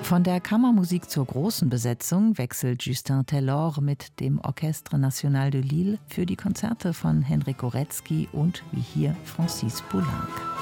Von der Kammermusik zur großen Besetzung wechselt Justin Taylor mit dem Orchestre National de Lille für die Konzerte von Henryk Górecki und wie hier Francis Poulenc.